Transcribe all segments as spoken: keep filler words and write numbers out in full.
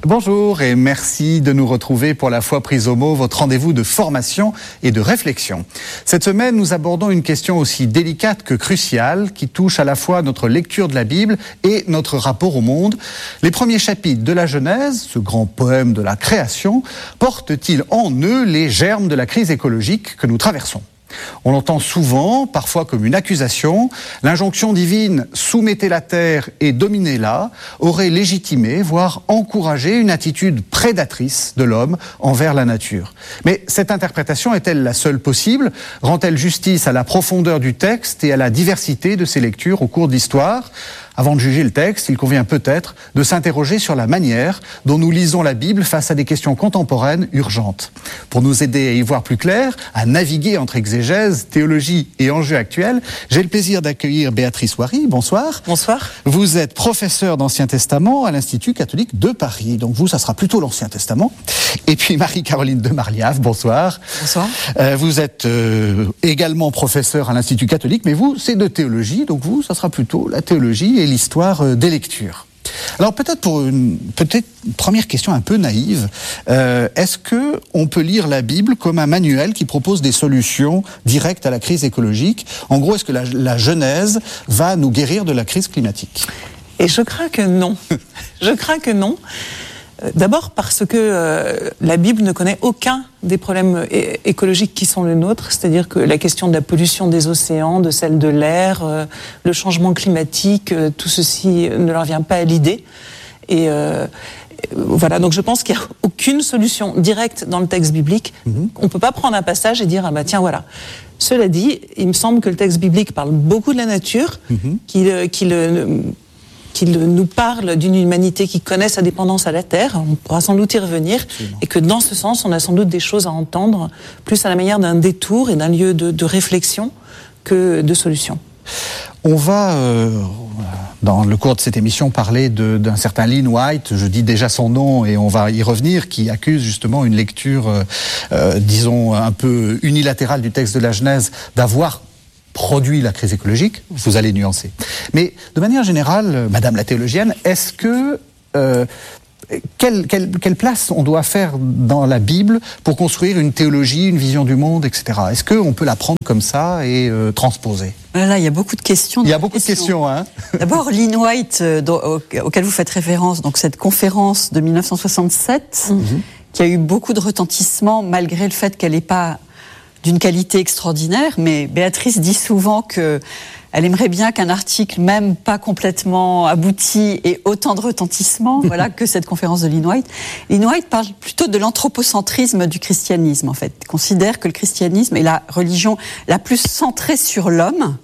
Bonjour et merci de nous retrouver pour La Foi prise au mot, votre rendez-vous de formation et de réflexion. Cette semaine, nous abordons une question aussi délicate que cruciale qui touche à la fois notre lecture de la Bible et notre rapport au monde. Les premiers chapitres de la Genèse, ce grand poème de la création, portent-ils en eux les germes de la crise écologique que nous traversons ? On l'entend souvent, parfois comme une accusation. L'injonction divine « soumettez la terre et dominez-la » aurait légitimé, voire encouragé une attitude prédatrice de l'homme envers la nature. Mais cette interprétation est-elle la seule possible ? Rend-elle justice à la profondeur du texte et à la diversité de ses lectures au cours de l'histoire ? Avant de juger le texte, il convient peut-être de s'interroger sur la manière dont nous lisons la Bible face à des questions contemporaines urgentes. Pour nous aider à y voir plus clair, à naviguer entre exégèse, théologie et enjeux actuels, j'ai le plaisir d'accueillir Béatrice Wary. Bonsoir. Bonsoir. Vous êtes professeure d'Ancien Testament à l'Institut catholique de Paris. Donc vous, ça sera plutôt l'Ancien Testament. Et puis Marie-Caroline de Marliave, bonsoir. Bonsoir. Euh, vous êtes euh, également professeure à l'Institut catholique, mais vous, c'est de théologie. Donc vous, ça sera plutôt la théologie et l'histoire des lectures. Alors peut-être pour une peut-être une première question un peu naïve, euh, est-ce que on peut lire la Bible comme un manuel qui propose des solutions directes à la crise écologique ? En gros, est-ce que la, la Genèse va nous guérir de la crise climatique ? Et je crains que non. Je crains que non. D'abord parce que euh, la Bible ne connaît aucun des problèmes é- écologiques qui sont les nôtres, c'est-à-dire que la question de la pollution des océans, de celle de l'air, euh, le changement climatique, euh, tout ceci ne leur vient pas à l'idée. Et euh, voilà, donc je pense qu'il n'y a aucune solution directe dans le texte biblique. Mm-hmm. On ne peut pas prendre un passage et dire « ah bah tiens, voilà ». Cela dit, il me semble que le texte biblique parle beaucoup de la nature, mm-hmm. qu'il... qu'il qu'il nous parle d'une humanité qui connaît sa dépendance à la terre, on pourra sans doute y revenir, Absolument. Et que dans ce sens, on a sans doute des choses à entendre, plus à la manière d'un détour et d'un lieu de, de réflexion que de solution. On va, euh, dans le cours de cette émission, parler de, d'un certain Lynn White, je dis déjà son nom et on va y revenir, qui accuse justement une lecture, euh, euh, disons, un peu unilatérale du texte de la Genèse, d'avoir produit la crise écologique, vous allez nuancer. Mais de manière générale, Madame la théologienne, est-ce que euh, quelle, quelle, quelle place on doit faire dans la Bible pour construire une théologie, une vision du monde, et cetera. Est-ce qu'on peut la prendre comme ça et euh, transposer ? Là, il y a beaucoup de questions. Il y a beaucoup question. de questions, hein. D'abord, Lynn White, euh, dont, auquel vous faites référence, donc cette conférence de dix-neuf cent soixante-sept, mm-hmm. qui a eu beaucoup de retentissement malgré le fait qu'elle n'ait pas d'une qualité extraordinaire, mais Béatrice dit souvent que elle aimerait bien qu'un article, même pas complètement abouti, ait autant de retentissement, voilà, que cette conférence de Lynn White. Lynn White parle plutôt de l'anthropocentrisme du christianisme, en fait. Il considère que le christianisme est la religion la plus centrée sur l'homme,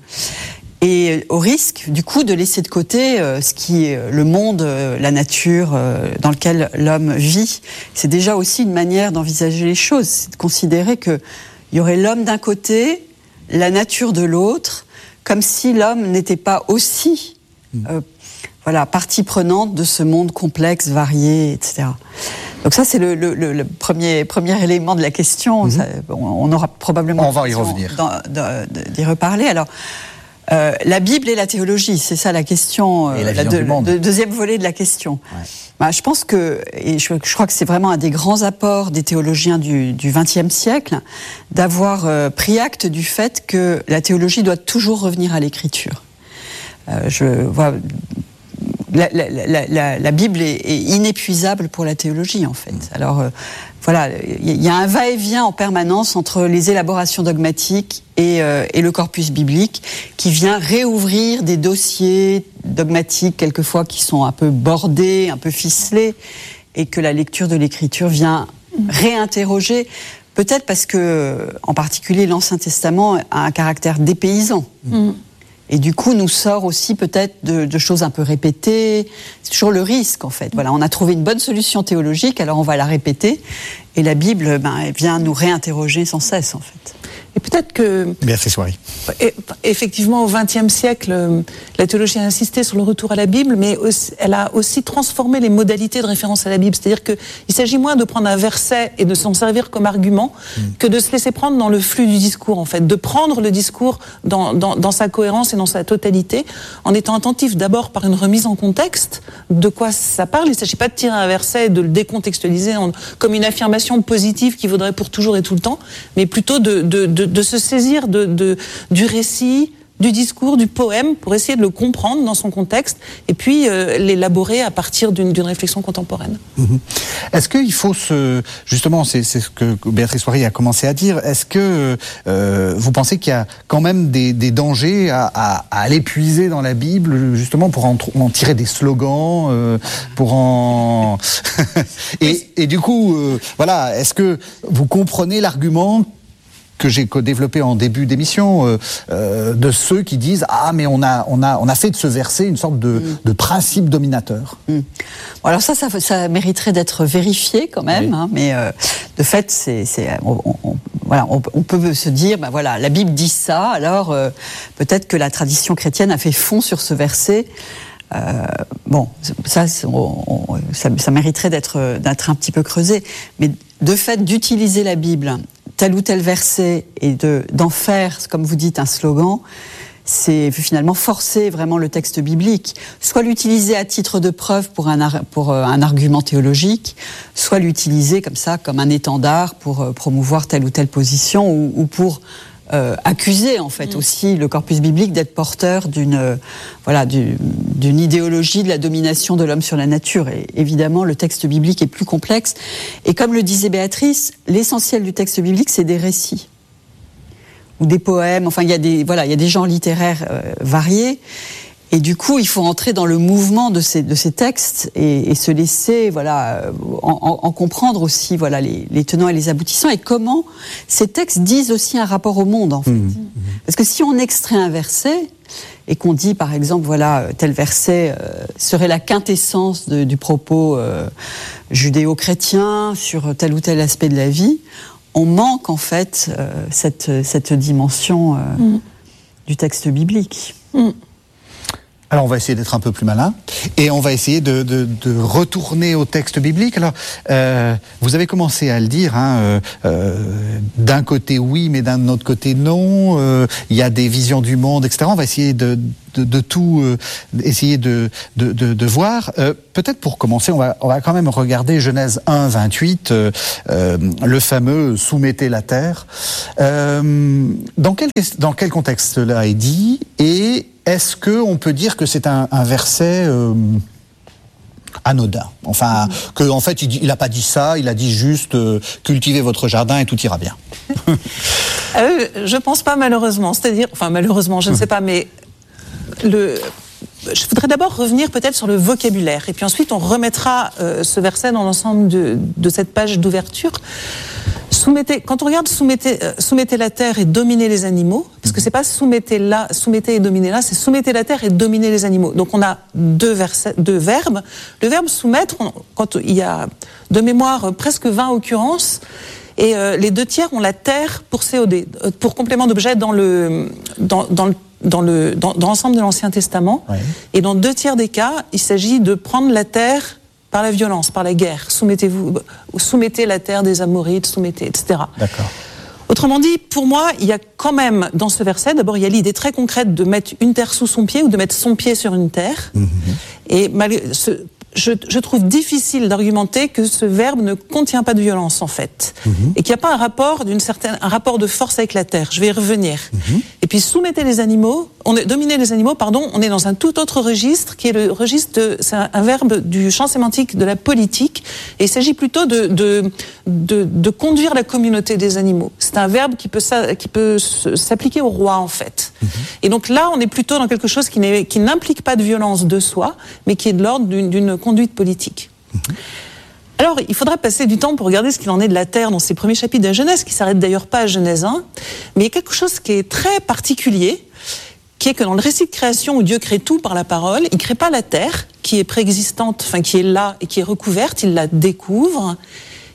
et au risque, du coup, de laisser de côté euh, ce qui est le monde, euh, la nature euh, dans lequel l'homme vit. C'est déjà aussi une manière d'envisager les choses, c'est de considérer que il y aurait l'homme d'un côté, la nature de l'autre, comme si l'homme n'était pas aussi euh, voilà, partie prenante de ce monde complexe, varié, et cetera. Donc ça, c'est le, le, le premier, premier élément de la question. Mm-hmm. Ça, on aura probablement... On va y revenir. Dans, dans, d'y reparler. Alors, euh, la Bible et la théologie, c'est ça la question, et la, la de, de, deuxième volet de la question. Ouais. Bah, je pense que, et je, je crois que c'est vraiment un des grands apports des théologiens du vingtième siècle, d'avoir euh, pris acte du fait que la théologie doit toujours revenir à l'écriture. Euh, je vois, la, la, la, la, la Bible est, est inépuisable pour la théologie, en fait. Alors, euh, voilà, il y a un va-et-vient en permanence entre les élaborations dogmatiques et, euh, et le corpus biblique qui vient réouvrir des dossiers dogmatiques quelquefois qui sont un peu bordés, un peu ficelés, et que la lecture de l'écriture vient réinterroger, peut-être parce que, en particulier, l'Ancien Testament a un caractère dépaysant. Mm. Et du coup, nous sort aussi peut-être de, de choses un peu répétées. C'est toujours le risque, en fait. Voilà, on a trouvé une bonne solution théologique, alors on va la répéter. Et la Bible, ben, elle vient nous réinterroger sans cesse, en fait. Et peut-être que... Béatrice Wary. Effectivement, au vingtième siècle, la théologie a insisté sur le retour à la Bible, mais aussi, elle a aussi transformé les modalités de référence à la Bible. C'est-à-dire qu'il s'agit moins de prendre un verset et de s'en servir comme argument mmh. que de se laisser prendre dans le flux du discours, en fait. De prendre le discours dans, dans, dans sa cohérence et dans sa totalité, en étant attentif d'abord par une remise en contexte de quoi ça parle. Il ne s'agit pas de tirer un verset et de le décontextualiser en, comme une affirmation positive qui vaudrait pour toujours et tout le temps, mais plutôt de, de, de, de se saisir de, de, du récit, du discours, du poème, pour essayer de le comprendre dans son contexte, et puis euh, l'élaborer à partir d'une, d'une réflexion contemporaine. Mmh. Est-ce qu'il faut se... Justement, c'est, c'est ce que Béatrice Wary a commencé à dire. Est-ce que euh, vous pensez qu'il y a quand même des, des dangers à, à, à aller puiser dans la Bible, justement, pour en, en tirer des slogans, euh, pour en... et, et du coup, euh, voilà, est-ce que vous comprenez l'argument que j'ai développé en début d'émission, euh, euh, de ceux qui disent « Ah, mais on a, on, a, on a fait de ce verset une sorte de, mmh. de principe dominateur. Mmh. » Bon, alors ça, ça, ça mériterait d'être vérifié quand même, oui. hein, mais euh, de fait, c'est, c'est, on, on, voilà, on, on peut se dire, ben voilà, la Bible dit ça, alors euh, peut-être que la tradition chrétienne a fait fond sur ce verset. Euh, bon, ça, on, on, ça, ça mériterait d'être, d'être un petit peu creusé, mais de fait d'utiliser la Bible, tel ou tel verset, et de, d'en faire, comme vous dites, un slogan, c'est finalement forcer vraiment le texte biblique, soit l'utiliser à titre de preuve pour un, pour un argument théologique, soit l'utiliser comme ça, comme un étendard pour promouvoir telle ou telle position, ou, ou pour euh, accuser en fait mmh. aussi le corpus biblique d'être porteur d'une, euh, voilà, du, d'une idéologie de la domination de l'homme sur la nature. Et évidemment, le texte biblique est plus complexe. Et comme le disait Béatrice, l'essentiel du texte biblique, c'est des récits ou des poèmes. Enfin, il y a des, voilà, il y a des genres littéraires euh, variés. Et du coup, il faut entrer dans le mouvement de ces, de ces textes et, et se laisser, voilà, en, en, en comprendre aussi, voilà, les, les tenants et les aboutissants, et comment ces textes disent aussi un rapport au monde, en fait. Mmh. Parce que si on extrait un verset et qu'on dit, par exemple, voilà, tel verset euh, serait la quintessence de, du propos euh, judéo-chrétien sur tel ou tel aspect de la vie, on manque en fait euh, cette, cette dimension euh, mmh. du texte biblique. Mmh. Alors on va essayer d'être un peu plus malin et on va essayer de, de, de retourner au texte biblique. Alors euh, vous avez commencé à le dire, hein, euh, euh, d'un côté oui, mais d'un autre côté non. Euh, il y a des visions du monde, et cetera. On va essayer de, de, de tout euh, essayer de, de, de, de voir. Euh, peut-être pour commencer, on va, on va quand même regarder Genèse un, vingt-huit, euh, euh, le fameux « soumettez la terre ». Euh, dans quel, dans quel contexte cela est dit et est-ce qu'on peut dire que c'est un, un verset euh, anodin ? Enfin, mmh. qu'en en fait, il n'a pas dit ça, il a dit juste euh, « cultivez votre jardin et tout ira bien ». euh, Je ne pense pas malheureusement. C'est-à-dire, enfin malheureusement, je ne sais pas, mais le... je voudrais d'abord revenir peut-être sur le vocabulaire. Et puis ensuite, on remettra euh, ce verset dans l'ensemble de, de cette page d'ouverture. Soumettez, quand on regarde soumettez, euh, soumettez la terre et dominez les animaux, parce que c'est pas soumettez la, soumettez et dominez là, c'est soumettez la terre et dominez les animaux. Donc on a deux, versets, deux verbes. Le verbe soumettre, on, quand il y a de mémoire presque vingt occurrences, et euh, les deux tiers ont la terre pour C O D, pour complément d'objet dans le, dans, dans le dans, le, dans, dans l'ensemble de l'Ancien Testament. Ouais. Et dans deux tiers des cas, il s'agit de prendre la terre par la violence, par la guerre. Soumettez-vous, soumettez la terre des Amorites, soumettez, et cetera. D'accord. Autrement dit, pour moi, il y a quand même dans ce verset, d'abord, il y a l'idée très concrète de mettre une terre sous son pied ou de mettre son pied sur une terre. Mmh. Et malgré ce, je, je trouve difficile d'argumenter que ce verbe ne contient pas de violence, en fait. Mmh. Et qu'il n'y a pas un rapport, d'une certaine, un rapport de force avec la terre. Je vais y revenir. Mmh. Et puis, soumettez les animaux, on est, dominez les animaux, pardon, on est dans un tout autre registre, qui est le registre de, c'est un, un verbe du champ sémantique de la politique, et il s'agit plutôt de, de, de, de conduire la communauté des animaux. C'est un verbe qui peut, qui peut s'appliquer au roi, en fait. Mmh. Et donc là, on est plutôt dans quelque chose qui, n'est, qui n'implique pas de violence de soi, mais qui est de l'ordre d'une, d'une conduite politique. Mmh. Alors, il faudra passer du temps pour regarder ce qu'il en est de la terre dans ces premiers chapitres de la Genèse, qui ne s'arrêtent d'ailleurs pas à Genèse un, mais il y a quelque chose qui est très particulier, qui est que dans le récit de création où Dieu crée tout par la parole, il ne crée pas la terre, qui est préexistante, enfin qui est là et qui est recouverte, il la découvre,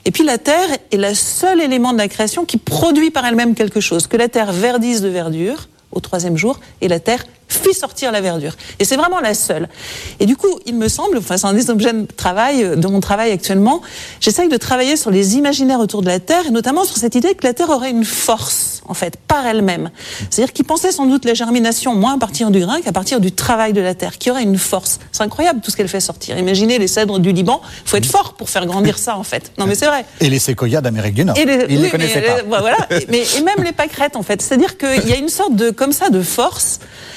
Et puis la terre est le seul élément de la création qui produit par elle-même quelque chose, que la terre verdisse de verdure au troisième jour, et la terre fit sortir la verdure. Et c'est vraiment la seule. Et du coup, il me semble, enfin c'est un des objets de travail, de mon travail actuellement, j'essaye de travailler sur les imaginaires autour de la Terre, et notamment sur cette idée que la Terre aurait une force, en fait, par elle-même. C'est-à-dire qu'ils pensaient sans doute la germination moins à partir du grain qu'à partir du travail de la Terre, qui aurait une force. C'est incroyable tout ce qu'elle fait sortir. Imaginez les cèdres du Liban, il faut être fort pour faire grandir ça, en fait. Non mais c'est vrai. Et les séquoias d'Amérique du Nord, et les, ils ne oui, les connaissaient mais, pas. Euh, voilà. et, mais, et même les pâquerettes, en fait. C'est-à-dire qu'il y a une sorte de, comme ça, de force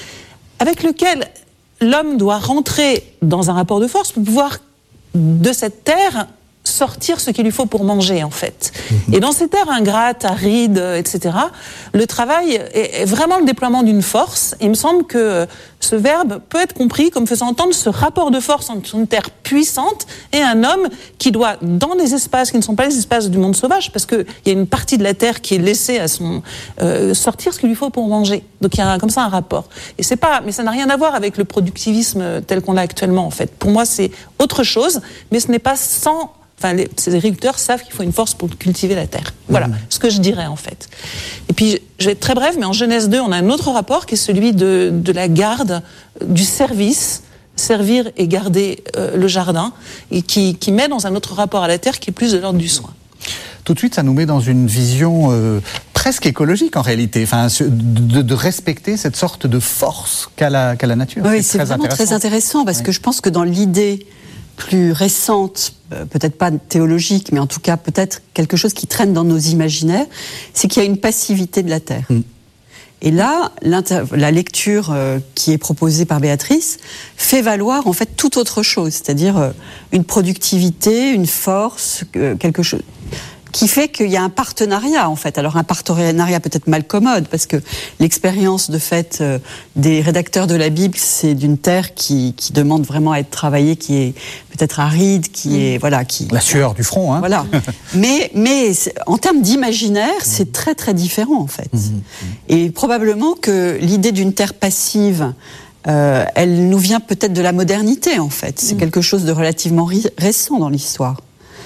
avec lequel l'homme doit rentrer dans un rapport de force pour pouvoir, de cette terre, sortir ce qu'il lui faut pour manger, en fait. Mmh. Et dans ces terres ingrates, arides, et cetera, le travail est, est vraiment le déploiement d'une force. Et il me semble que ce verbe peut être compris comme faisant entendre ce rapport de force entre une terre puissante et un homme qui doit, dans des espaces qui ne sont pas les espaces du monde sauvage, parce qu'il y a une partie de la terre qui est laissée à son euh, sortir ce qu'il lui faut pour manger. Donc il y a un, comme ça un rapport. Et c'est pas, mais ça n'a rien à voir avec le productivisme tel qu'on l'a actuellement, en fait. Pour moi, c'est autre chose, mais ce n'est pas sans... Enfin, les, ces agriculteurs savent qu'il faut une force pour cultiver la terre. Voilà, mmh. ce que je dirais, en fait. Et puis, je vais être très brève, mais en Genèse deux, on a un autre rapport qui est celui de, de la garde, du service, servir et garder euh, le jardin, et qui, qui met dans un autre rapport à la terre qui est plus de l'ordre du soin. Tout de suite, ça nous met dans une vision euh, presque écologique, en réalité, enfin, de, de respecter cette sorte de force qu'a la, qu'a la nature. Oui, c'est, c'est vraiment intéressant. très intéressant, parce oui. que je pense que dans l'idée plus récente, peut-être pas théologique, mais en tout cas peut-être quelque chose qui traîne dans nos imaginaires, c'est qu'il y a une passivité de la terre. Mm. Et là, la lecture euh, qui est proposée par Béatrice fait valoir en fait tout autre chose, c'est-à-dire euh, une productivité, une force, euh, quelque chose qui fait qu'il y a un partenariat, en fait. Alors, un partenariat peut-être mal commode, parce que l'expérience, de fait, euh, des rédacteurs de la Bible, c'est d'une terre qui, qui demande vraiment à être travaillée, qui est peut-être aride, qui mmh. est, voilà, qui... La sueur du front, hein. Voilà. mais, mais, en termes d'imaginaire, c'est très, très différent, en fait. Mmh. Et probablement que l'idée d'une terre passive, euh, elle nous vient peut-être de la modernité, en fait. C'est mmh. quelque chose de relativement ri- récent dans l'histoire.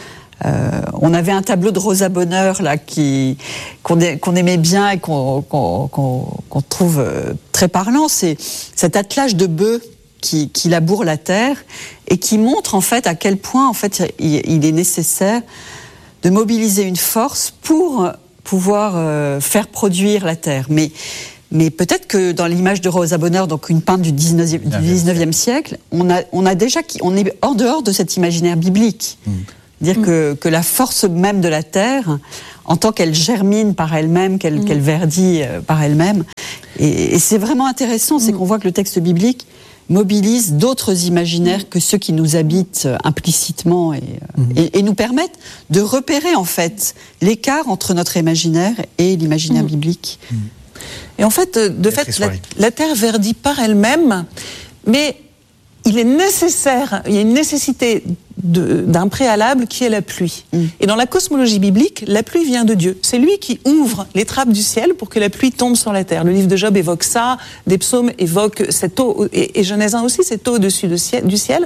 Euh, on avait un tableau de Rosa Bonheur là qui qu'on, qu'on aimait bien et qu'on, qu'on, qu'on, qu'on trouve très parlant. C'est cet attelage de bœufs qui, qui laboure la terre et qui montre en fait à quel point en fait il, il est nécessaire de mobiliser une force pour pouvoir euh, faire produire la terre. Mais mais peut-être que dans l'image de Rosa Bonheur, donc une peintre du dix-neuvième siècle, on a on a déjà on est hors dehors de cet imaginaire biblique. Mmh. Dire mmh. que, que la force même de la terre, en tant qu'elle germine par elle-même, qu'elle, mmh. qu'elle verdit par elle-même, et, et c'est vraiment intéressant, c'est mmh. qu'on voit que le texte biblique mobilise d'autres imaginaires mmh. que ceux qui nous habitent implicitement et, mmh. et, et nous permettent de repérer en fait l'écart entre notre imaginaire et l'imaginaire mmh. biblique. Mmh. Et en fait, de et fait, la, la terre verdit par elle-même, mais il est nécessaire, il y a une nécessité de, d'un préalable qui est la pluie. Mm. Et dans la cosmologie biblique, la pluie vient de Dieu. C'est lui qui ouvre les trappes du ciel pour que la pluie tombe sur la terre. Le livre de Job évoque ça, des psaumes évoquent cette eau, et, et Genèse un aussi, cette eau au-dessus de ciel, du ciel.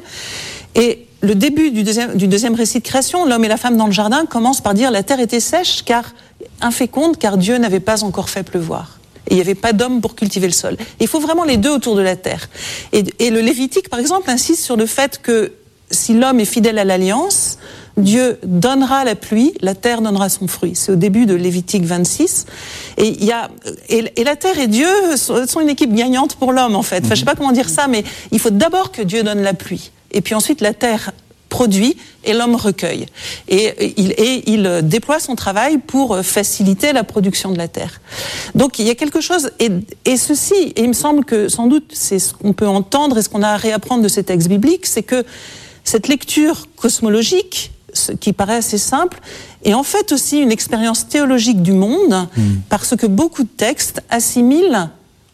Et le début du deuxième, du deuxième récit de création, l'homme et la femme dans le jardin, commence par dire « la terre était sèche, car inféconde, car Dieu n'avait pas encore fait pleuvoir ». Et il n'y avait pas d'homme pour cultiver le sol. Et il faut vraiment les deux autour de la terre. Et, et le Lévitique, par exemple, insiste sur le fait que si l'homme est fidèle à l'alliance, Dieu donnera la pluie, la terre donnera son fruit. C'est au début de Lévitique vingt-six. Et, il y a, et, et la terre et Dieu sont une équipe gagnante pour l'homme, en fait. Enfin, je ne sais pas comment dire ça, mais il faut d'abord que Dieu donne la pluie. Et puis ensuite, la terre produit et l'homme recueille. Et il, et il déploie son travail pour faciliter la production de la terre. Donc il y a quelque chose, et, et ceci, et il me semble que sans doute c'est ce qu'on peut entendre et ce qu'on a à réapprendre de ces textes bibliques, c'est que cette lecture cosmologique, ce qui paraît assez simple, est en fait aussi une expérience théologique du monde, mmh. parce que beaucoup de textes assimilent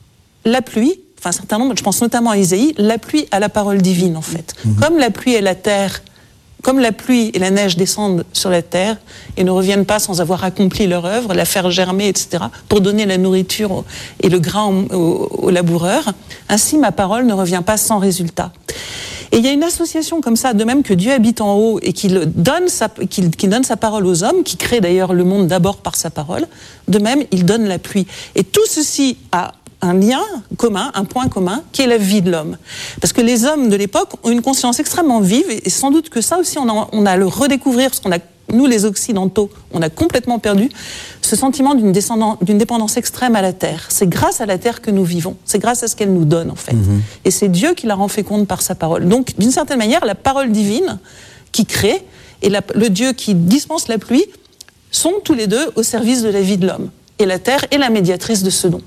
la pluie, enfin un certain nombre, je pense notamment à Isaïe, la pluie à la parole divine en fait. Mmh. Comme la pluie et la terre, comme la pluie et la neige descendent sur la terre et ne reviennent pas sans avoir accompli leur œuvre, la faire germer, et cetera, pour donner la nourriture au, et le grain au, au, au laboureur, ainsi ma parole ne revient pas sans résultat. Et il y a une association comme ça, de même que Dieu habite en haut et qu'il donne sa, qu'il, qu'il donne sa parole aux hommes, qui crée d'ailleurs le monde d'abord par sa parole, de même, il donne la pluie. Et tout ceci a un lien commun, un point commun, qui est la vie de l'homme. Parce que les hommes de l'époque ont une conscience extrêmement vive, et sans doute que ça aussi, on a, on a à le redécouvrir, parce qu'on a, nous les Occidentaux, on a complètement perdu ce sentiment d'une, d'une dépendance extrême à la terre. C'est grâce à la terre que nous vivons, c'est grâce à ce qu'elle nous donne, en fait. Mmh. Et c'est Dieu qui la rend féconde par sa parole. Donc, d'une certaine manière, la parole divine qui crée, et la, le Dieu qui dispense la pluie, sont tous les deux au service de la vie de l'homme. Et la terre est la médiatrice de ce don.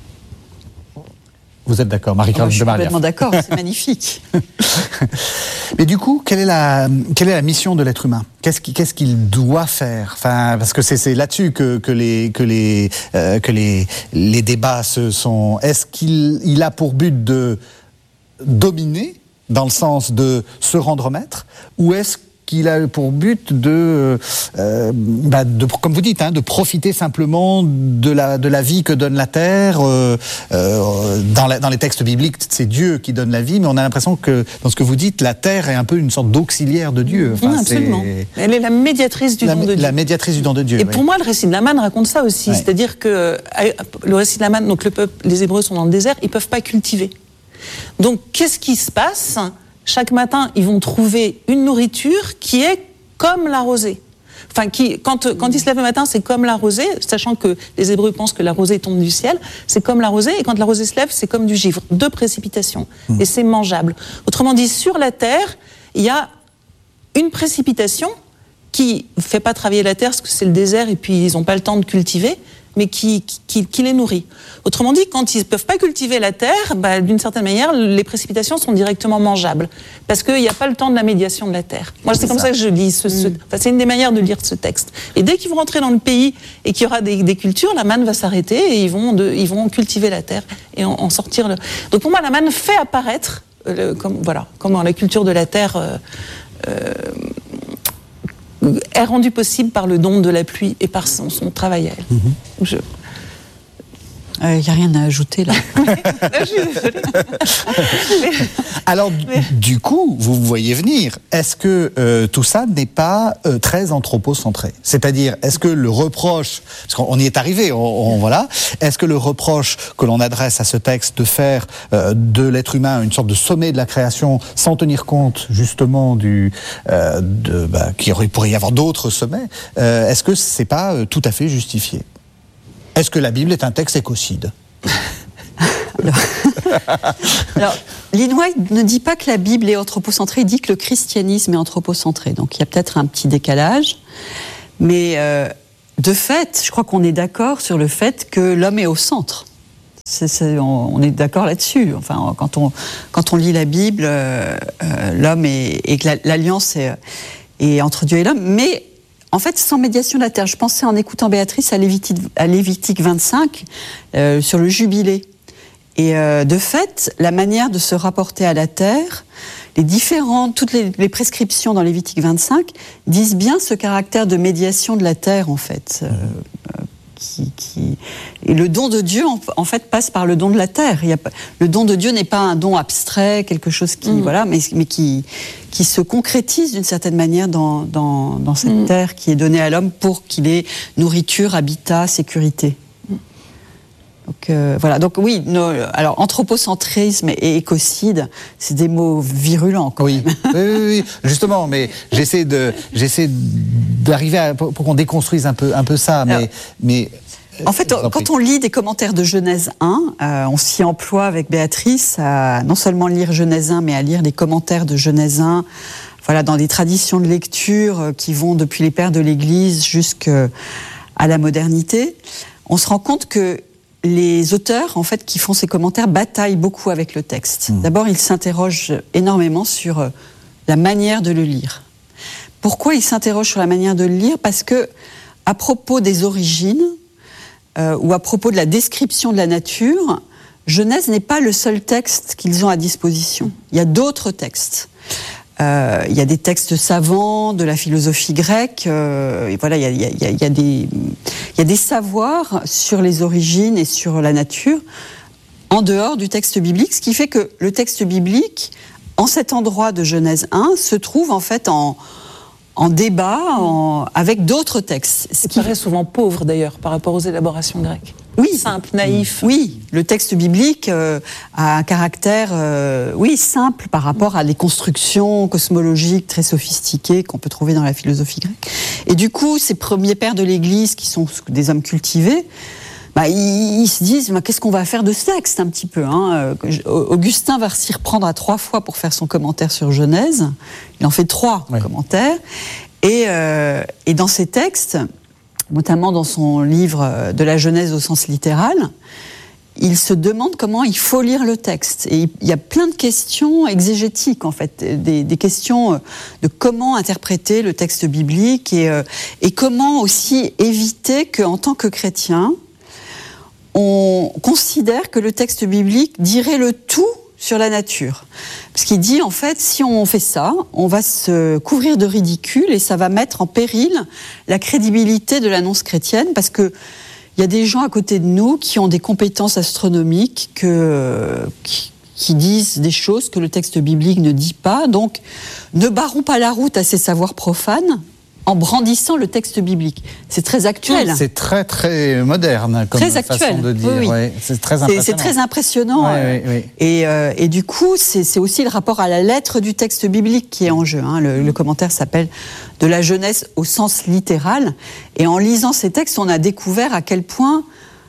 Vous êtes d'accord, Marie-Carole oh, de Mariaf? Je suis complètement d'accord, c'est magnifique. Mais du coup, quelle est la, quelle est la mission de l'être humain? Qu'est-ce qu'il, qu'est-ce qu'il doit faire? Enfin, parce que c'est, c'est là-dessus que, que, les, que, les, euh, que les, les débats se sont... Est-ce qu'il il a pour but de dominer, dans le sens de se rendre maître, ou est-ce qu'il a pour but de, euh, bah de, comme vous dites, hein, de profiter simplement de la, de la vie que donne la terre. Euh, euh, dans, la, dans les textes bibliques, c'est Dieu qui donne la vie, mais on a l'impression que, dans ce que vous dites, la terre est un peu une sorte d'auxiliaire de Dieu. Enfin, oui, absolument. C'est... Elle est la médiatrice du la, don de Dieu. La médiatrice du don de Dieu. Et oui. pour moi, le récit de la manne raconte ça aussi. Ouais. C'est-à-dire que le récit de la manne, donc le peuple, les Hébreux sont dans le désert, ils ne peuvent pas cultiver. Donc, qu'est-ce qui se passe ? Chaque matin, ils vont trouver une nourriture qui est comme la rosée. Enfin, qui, quand, quand ils se lèvent le matin, c'est comme la rosée, sachant que les Hébreux pensent que la rosée tombe du ciel, c'est comme la rosée, et quand la rosée se lève, c'est comme du givre, deux précipitations, mmh. et c'est mangeable. Autrement dit, sur la terre, il y a une précipitation qui ne fait pas travailler la terre, parce que c'est le désert, et puis ils n'ont pas le temps de cultiver, mais qui, qui, qui les nourrit. Autrement dit, quand ils ne peuvent pas cultiver la terre, bah, d'une certaine manière, les précipitations sont directement mangeables, parce qu'il n'y a pas le temps de la médiation de la terre. Moi, c'est, c'est comme ça. ça que je lis. Ce, ce, mmh. enfin, c'est une des manières de lire ce texte. Et dès qu'ils vont rentrer dans le pays et qu'il y aura des, des cultures, la manne va s'arrêter et ils vont, de, ils vont cultiver la terre et en, en sortir. Le... Donc pour moi, la manne fait apparaître, euh, le, comme, voilà, comme dans la culture de la terre, euh, euh, est rendu possible par le don de la pluie et par son, son travail à elle. Mmh. Je... Il euh, n'y a rien à ajouter là. Je suis désolée. Alors, Mais... du coup, vous vous voyez venir. Est-ce que euh, tout ça n'est pas euh, très anthropocentré? C'est-à-dire, est-ce que le reproche, parce qu'on y est arrivé, on, on, voilà, est-ce que le reproche que l'on adresse à ce texte de faire euh, de l'être humain une sorte de sommet de la création, sans tenir compte justement du, euh, de, bah, qu'il pourrait y avoir d'autres sommets, euh, est-ce que c'est pas euh, tout à fait justifié? Est-ce que la Bible est un texte écocide? alors, alors, Lynn White ne dit pas que la Bible est anthropocentrée, il dit que le christianisme est anthropocentré. Donc il y a peut-être un petit décalage. Mais euh, de fait, je crois qu'on est d'accord sur le fait que l'homme est au centre. C'est, c'est, on, on est d'accord là-dessus. Enfin, quand on, quand on lit la Bible, euh, euh, l'homme est, et que la, l'alliance est, est entre Dieu et l'homme. Mais en fait, sans médiation de la terre, je pensais en écoutant Béatrice à Lévitique, à Lévitique vingt-cinq euh, sur le jubilé. Et euh, de fait, la manière de se rapporter à la terre, les différentes, toutes les, les prescriptions dans Lévitique vingt-cinq disent bien ce caractère de médiation de la terre, en fait. Euh, euh, qui, qui... Et le don de Dieu, en, en fait, passe par le don de la terre. Il y a, le don de Dieu n'est pas un don abstrait, quelque chose qui, mmh. voilà, mais, mais qui, qui se concrétise d'une certaine manière dans, dans, dans cette mmh. terre qui est donnée à l'homme pour qu'il ait nourriture, habitat, sécurité. Donc, euh, voilà. Donc oui, no, alors anthropocentrisme et écocide, c'est des mots virulents quand oui. même. Oui, oui, oui, justement, mais j'essaie de, j'essaie d'arriver à, pour, pour qu'on déconstruise un peu, un peu ça, mais, alors, mais. En fait, quand on lit des commentaires de Genèse un, euh, on s'y emploie avec Béatrice à non seulement lire Genèse un, mais à lire les commentaires de Genèse un, voilà, dans des traditions de lecture qui vont depuis les pères de l'Église jusqu'à la modernité. On se rend compte que les auteurs, en fait, qui font ces commentaires, bataillent beaucoup avec le texte. Mmh. D'abord, ils s'interrogent énormément sur la manière de le lire. Pourquoi ils s'interrogent sur la manière de le lire? Parce que, à propos des origines, euh, ou à propos de la description de la nature, Genèse n'est pas le seul texte qu'ils ont à disposition. Il y a d'autres textes. Euh, il y a des textes savants de la philosophie grecque, euh, et voilà, il y a, il y a, il y a des, il y a des savoirs sur les origines et sur la nature en dehors du texte biblique, ce qui fait que le texte biblique en cet endroit de Genèse un, se trouve en fait en, en débat en, avec d'autres textes. Ce qui paraît souvent pauvre d'ailleurs par rapport aux élaborations grecques. Oui. Simple, naïf. Oui, le texte biblique euh, a un caractère euh, oui, simple par rapport à des constructions cosmologiques très sophistiquées qu'on peut trouver dans la philosophie grecque. Et du coup, ces premiers pères de l'Église, qui sont des hommes cultivés, bah, ils, ils se disent bah, qu'est-ce qu'on va faire de ce texte un petit peu hein. Augustin va s'y reprendre à trois fois pour faire son commentaire sur Genèse. Il en fait trois ouais. commentaires. Et, euh, et dans ces textes, notamment dans son livre de la Genèse au sens littéral, il se demande comment il faut lire le texte. Et il y a plein de questions exégétiques, en fait, des, des questions de comment interpréter le texte biblique et, et comment aussi éviter qu'en tant que chrétien, on considère que le texte biblique dirait le tout sur la nature. Parce qu'il dit, en fait, si on fait ça, on va se couvrir de ridicule et ça va mettre en péril la crédibilité de l'annonce chrétienne, parce que il y a des gens à côté de nous qui ont des compétences astronomiques, que, qui, qui disent des choses que le texte biblique ne dit pas. Donc, ne barrons pas la route à ces savoirs profanes en brandissant le texte biblique. C'est très actuel. C'est très, très moderne comme très façon actuel. de dire. Oui, oui. Ouais, c'est très impressionnant. C'est, c'est très impressionnant. Oui, oui, oui. Et, euh, et du coup, c'est, c'est aussi le rapport à la lettre du texte biblique qui est en jeu. Hein. Le, le commentaire s'appelle « De la Genèse au sens littéral ». Et en lisant ces textes, on a découvert à quel point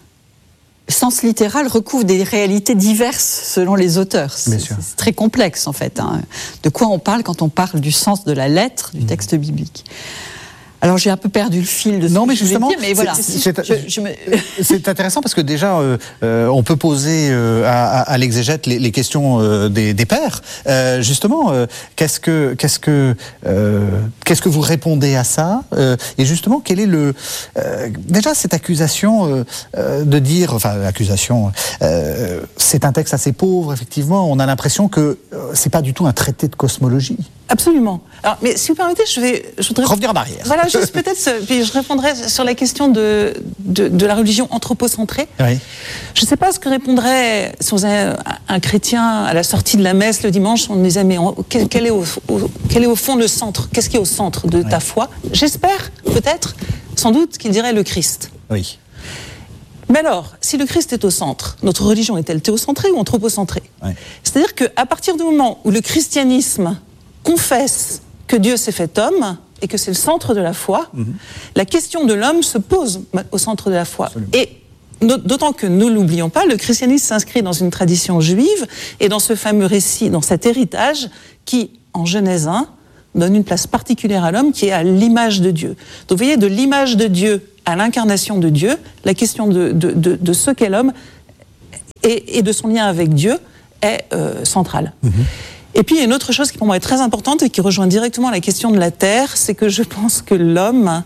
le sens littéral recouvre des réalités diverses selon les auteurs. C'est, c'est très complexe, en fait. Hein. De quoi on parle quand on parle du sens de la lettre du texte mmh. biblique. Alors j'ai un peu perdu le fil de ce non, que mais je voulais justement, dire, mais voilà. C'est, c'est, je, je me... c'est intéressant parce que déjà, euh, euh, on peut poser euh, à, à l'exégète les, les questions euh, des, des pères. Euh, justement, euh, qu'est-ce que, qu'est-ce que, euh, qu'est-ce que vous répondez à ça euh, et justement, quel est le euh, déjà cette accusation euh, euh, de dire, enfin, accusation, euh, c'est un texte assez pauvre. Effectivement, on a l'impression que euh, c'est pas du tout un traité de cosmologie. Absolument. Alors, mais si vous permettez, je vais, je voudrais revenir en arrière. Voilà, juste peut-être, puis je répondrai sur la question de de, de la religion anthropocentrée. Oui. Je ne sais pas ce que répondrait si on un, un chrétien à la sortie de la messe le dimanche. On me disait mais on, quel, quel est au, au quel est au fond le centre? Qu'est-ce qui est au centre de oui. ta foi? J'espère, peut-être, sans doute, qu'il dirait le Christ. Oui. Mais alors, si le Christ est au centre, notre religion est-elle théocentrée ou anthropocentrée? Oui. C'est-à-dire qu'à partir du moment où le christianisme confesse que Dieu s'est fait homme et que c'est le centre de la foi, mmh. la question de l'homme se pose au centre de la foi. Absolument. Et d'autant que, ne l'oublions pas, le christianisme s'inscrit dans une tradition juive et dans ce fameux récit, dans cet héritage qui, en Genèse un, donne une place particulière à l'homme qui est à l'image de Dieu. Donc vous voyez, de l'image de Dieu à l'incarnation de Dieu, la question de, de, de, de ce qu'est l'homme et, et de son lien avec Dieu est euh, centrale. Mmh. Et puis, il y a une autre chose qui pour moi est très importante et qui rejoint directement la question de la terre, c'est que je pense que l'homme,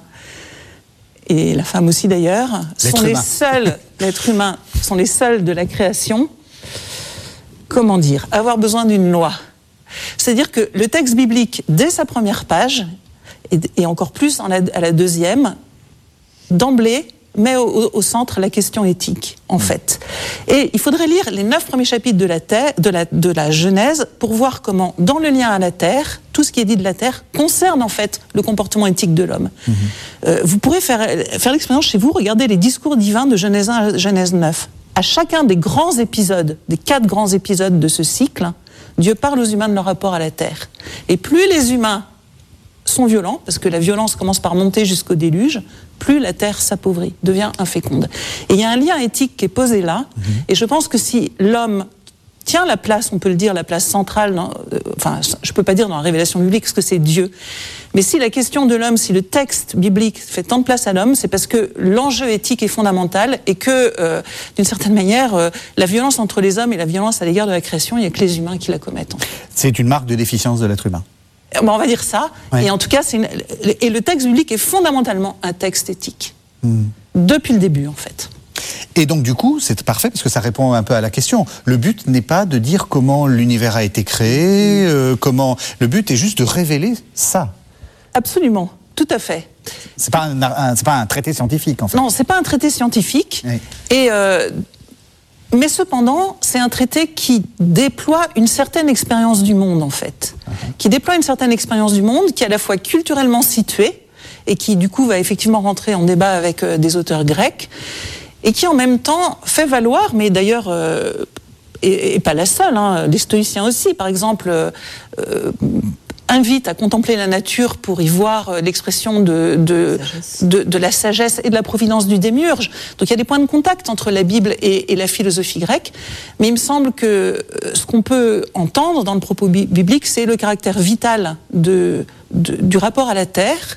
et la femme aussi d'ailleurs, l'être sont humain. les seuls, l'être humain, sont les seuls de la création, comment dire, avoir besoin d'une loi. C'est-à-dire que le texte biblique, dès sa première page, et, et encore plus en la, à la deuxième, d'emblée, met au, au centre la question éthique, en mmh. fait. Et il faudrait lire les neuf premiers chapitres de la, terre, de, la, de la Genèse pour voir comment, dans le lien à la terre, tout ce qui est dit de la terre concerne en fait le comportement éthique de l'homme. Mmh. Euh, vous pourrez faire, faire l'expérience chez vous, regardez les discours divins de Genèse un à Genèse neuf. À chacun des grands épisodes, des quatre grands épisodes de ce cycle, Dieu parle aux humains de leur rapport à la terre. Et plus les humains sont violents, parce que la violence commence par monter jusqu'au déluge, plus la terre s'appauvrit, devient inféconde. Et il y a un lien éthique qui est posé là, mmh. et je pense que si l'homme tient la place, on peut le dire, la place centrale, dans, euh, enfin, je ne peux pas dire dans la révélation biblique, parce que c'est Dieu, mais si la question de l'homme, si le texte biblique fait tant de place à l'homme, c'est parce que l'enjeu éthique est fondamental, et que, euh, d'une certaine manière, euh, la violence entre les hommes et la violence à l'égard de la création, il n'y a que les humains qui la commettent. En fait. C'est une marque de déficience de l'être humain. Bon, on va dire ça, ouais. Et en tout cas, c'est une... et le texte biblique est fondamentalement un texte éthique, mmh. depuis le début en fait. Et donc du coup, c'est parfait parce que ça répond un peu à la question. Le but n'est pas de dire comment l'univers a été créé, euh, comment. Le but est juste de révéler ça. Absolument, tout à fait. C'est pas un, un, c'est pas un traité scientifique en fait. Non, c'est pas un traité scientifique. Oui. Et euh, Mais cependant, c'est un traité qui déploie une certaine expérience du monde, en fait. Uh-huh. Qui déploie une certaine expérience du monde, qui est à la fois culturellement située, et qui, du coup, va effectivement rentrer en débat avec euh, des auteurs grecs, et qui, en même temps, fait valoir, mais d'ailleurs, euh, et, et pas la seule, hein, les stoïciens aussi, par exemple, euh, euh, invite à contempler la nature pour y voir l'expression de, de, de, de la sagesse et de la providence du démiurge. Donc il y a des points de contact entre la Bible et, et la philosophie grecque, mais il me semble que ce qu'on peut entendre dans le propos biblique, c'est le caractère vital de, de, du rapport à la terre,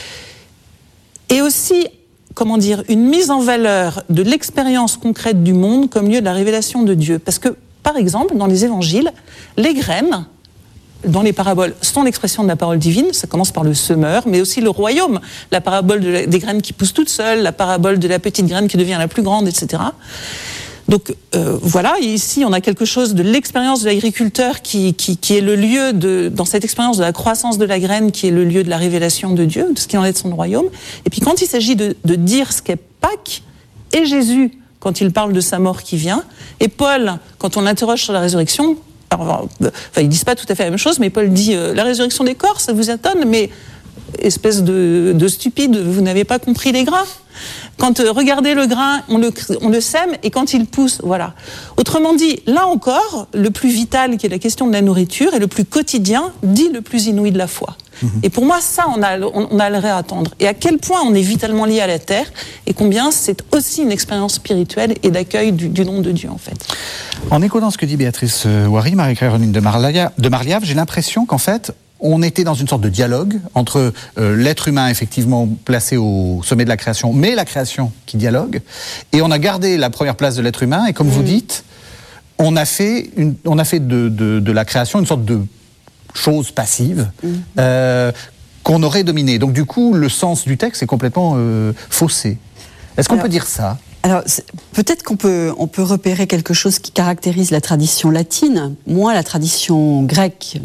et aussi, comment dire, une mise en valeur de l'expérience concrète du monde comme lieu de la révélation de Dieu. Parce que, par exemple, dans les évangiles, les graines, dans les paraboles, sont l'expression de la parole divine. Ça commence par le semeur, mais aussi le royaume. La parabole de la, des graines qui poussent toutes seules, la parabole de la petite graine qui devient la plus grande, et cetera. Donc euh, voilà, ici on a quelque chose de l'expérience de l'agriculteur qui, qui, qui est le lieu, de, dans cette expérience de la croissance de la graine, qui est le lieu de la révélation de Dieu, de ce qu'il en est de son royaume. Et puis quand il s'agit de, de dire ce qu'est Pâques, et Jésus, quand il parle de sa mort qui vient, et Paul, quand on l'interroge sur la résurrection, alors, enfin, ils disent pas tout à fait la même chose, mais Paul dit euh, la résurrection des corps, ça vous étonne, mais espèce de, de stupide, vous n'avez pas compris les grains. Quand euh, regardez le grain, on le, on le sème, et quand il pousse, voilà. Autrement dit, là encore, le plus vital, qui est la question de la nourriture, et le plus quotidien, dit le plus inouï de la foi. Mmh. Et pour moi, ça, on a, on, on a le à attendre. Et à quel point on est vitalement lié à la terre, et combien c'est aussi une expérience spirituelle et d'accueil du, du nom de Dieu, en fait. En écoutant ce que dit Béatrice Wary, Marie-Caroline de Marliave, de Marliave, j'ai l'impression qu'en fait, on était dans une sorte de dialogue entre euh, l'être humain effectivement placé au sommet de la création, mais la création qui dialogue, et on a gardé la première place de l'être humain, et comme mmh. vous dites, on a fait, une, on a fait de, de, de la création une sorte de chose passive mmh. euh, qu'on aurait dominée. Donc du coup, le sens du texte est complètement euh, faussé. Est-ce qu'on Alors... peut dire ça ? Alors, peut-être qu'on peut, on peut repérer quelque chose qui caractérise la tradition latine, moins la tradition grecque,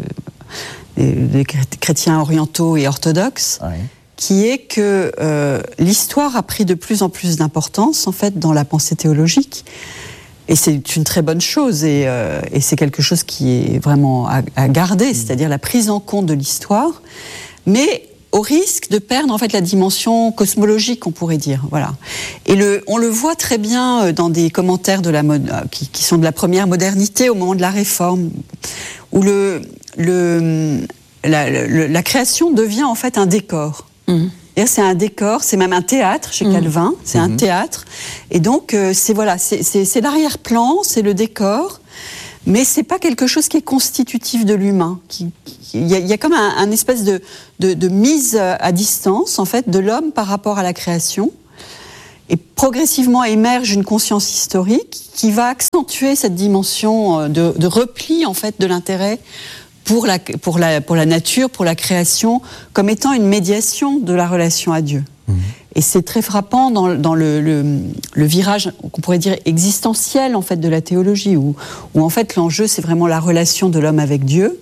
le, les chrétiens orientaux et orthodoxes, ouais. qui est que euh, l'histoire a pris de plus en plus d'importance, en fait, dans la pensée théologique. Et c'est une très bonne chose, et, euh, et c'est quelque chose qui est vraiment à, à garder, c'est-à-dire la prise en compte de l'histoire, mais au risque de perdre en fait la dimension cosmologique, on pourrait dire, voilà. Et le, on le voit très bien dans des commentaires de la mode, qui, qui sont de la première modernité au moment de la Réforme, où le, le, la, la, la création devient en fait un décor. Mmh. C'est un décor, c'est même un théâtre chez mmh. Calvin, c'est mmh. un théâtre, et donc euh, c'est voilà, c'est, c'est, c'est l'arrière-plan, c'est le décor. Mais c'est pas quelque chose qui est constitutif de l'humain. Il y, y a comme un, un espèce de, de, de mise à distance, en fait, de l'homme par rapport à la création. Et progressivement émerge une conscience historique qui va accentuer cette dimension de, de repli, en fait, de l'intérêt pour la, pour la, pour la nature, pour la création, comme étant une médiation de la relation à Dieu. Mmh. Et c'est très frappant dans, dans le, le, le virage qu'on pourrait dire existentiel en fait de la théologie, où, où en fait l'enjeu c'est vraiment la relation de l'homme avec Dieu,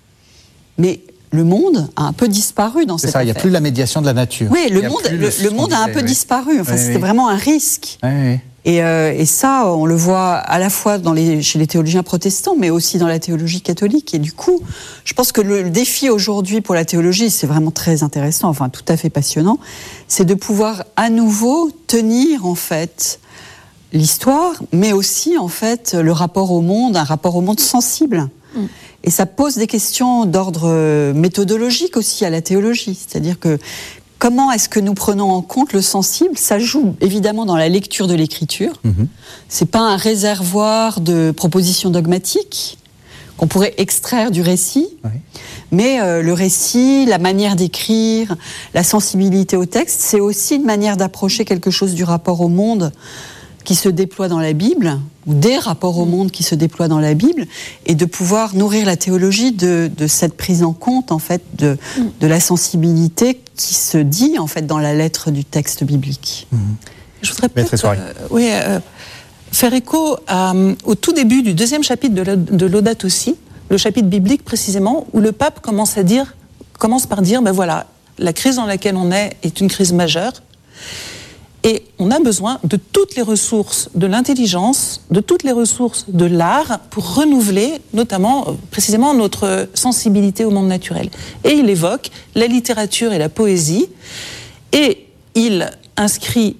mais le monde a un peu disparu dans c'est cette ça, affaire. Il n'y a plus la médiation de la nature. Oui, le monde, le, le, le monde a un peu oui. disparu. Enfin, oui, c'était oui. vraiment un risque. Oui, oui. Et, euh, et ça, on le voit à la fois dans les, chez les théologiens protestants, mais aussi dans la théologie catholique. Et du coup, je pense que le, le défi aujourd'hui pour la théologie, c'est vraiment très intéressant, enfin tout à fait passionnant, c'est de pouvoir à nouveau tenir en fait l'histoire, mais aussi en fait le rapport au monde, un rapport au monde sensible. Mm. Et ça pose des questions d'ordre méthodologique aussi à la théologie, c'est-à-dire que comment est-ce que nous prenons en compte le sensible ? Ça joue évidemment dans la lecture de l'écriture. Mmh. C'est pas un réservoir de propositions dogmatiques qu'on pourrait extraire du récit, oui. mais euh, le récit, la manière d'écrire, la sensibilité au texte, c'est aussi une manière d'approcher quelque chose du rapport au monde qui se déploie dans la Bible, ou des rapports au monde qui se déploient dans la Bible, et de pouvoir nourrir la théologie de, de cette prise en compte, en fait, de, de la sensibilité qui se dit, en fait, dans la lettre du texte biblique. Mmh. Je voudrais peut-être euh, oui, euh, faire écho à, au tout début du deuxième chapitre de, de Laudato Si, le chapitre biblique précisément, où le pape commence à dire, commence par dire, ben voilà, la crise dans laquelle on est est une crise majeure, Et on a besoin de toutes les ressources de l'intelligence, de toutes les ressources de l'art pour renouveler notamment, euh, précisément, notre sensibilité au monde naturel. Et il évoque la littérature et la poésie, et il inscrit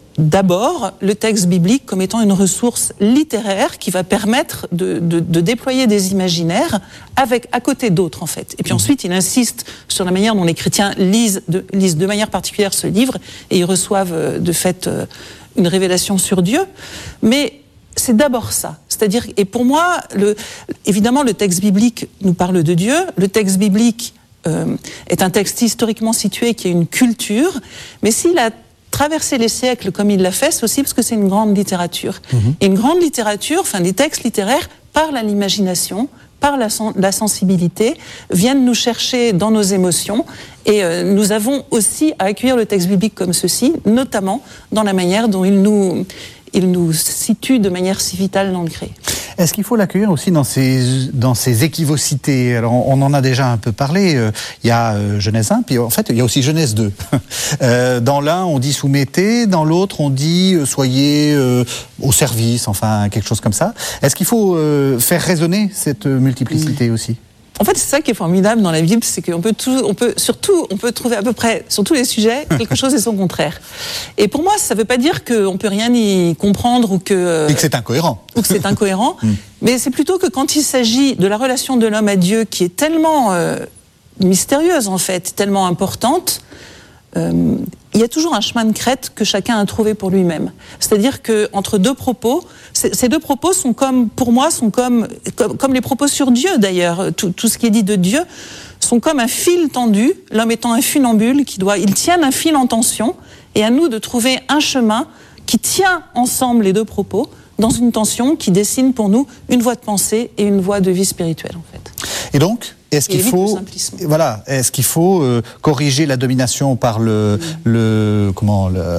d'abord le texte biblique comme étant une ressource littéraire qui va permettre de, de, de déployer des imaginaires avec, à côté d'autres en fait. Et puis ensuite il insiste sur la manière dont les chrétiens lisent de, lisent de manière particulière ce livre et ils reçoivent de fait une révélation sur Dieu. Mais c'est d'abord ça. C'est-à-dire, et pour moi, le, évidemment le texte biblique nous parle de Dieu, le texte biblique euh, est un texte historiquement situé qui a une culture, mais s'il a traverser les siècles comme il l'a fait, c'est aussi parce que c'est une grande littérature. Mmh. Et une grande littérature, enfin des textes littéraires, parlent à l'imagination, par la, la sensibilité, viennent nous chercher dans nos émotions. Et euh, nous avons aussi à accueillir le texte biblique comme ceci, notamment dans la manière dont il nous, il nous situe de manière si vitale dans le créé. Est-ce qu'il faut l'accueillir aussi dans ses, dans ses équivocités? Alors, on en a déjà un peu parlé. Il y a Genèse un, puis en fait, il y a aussi Genèse deux. Euh, dans l'un, on dit soumettez, dans l'autre, on dit soyez euh, au service, enfin, quelque chose comme ça. Est-ce qu'il faut euh, faire résonner cette multiplicité mmh. aussi? En fait, c'est ça qui est formidable dans la Bible, c'est qu'on peut tout, on peut surtout, on peut trouver à peu près sur tous les sujets quelque chose et son contraire. Et pour moi, ça ne veut pas dire qu'on peut rien y comprendre ou que et que c'est incohérent. Ou que c'est incohérent. Mais c'est plutôt que quand il s'agit de la relation de l'homme à Dieu, qui est tellement euh, mystérieuse en fait, tellement importante. Euh, il y a toujours un chemin de crête que chacun a trouvé pour lui-même. C'est-à-dire que entre deux propos, ces deux propos sont comme, pour moi, sont comme, comme, comme les propos sur Dieu d'ailleurs. Tout, tout ce qui est dit de Dieu sont comme un fil tendu. L'homme étant un funambule qui doit, il tient un fil en tension, et à nous de trouver un chemin qui tient ensemble les deux propos dans une tension qui dessine pour nous une voie de pensée et une voie de vie spirituelle en fait. Et donc, est-ce qu'il faut, voilà, est-ce qu'il faut euh, corriger la domination par le, mmh. le comment, le,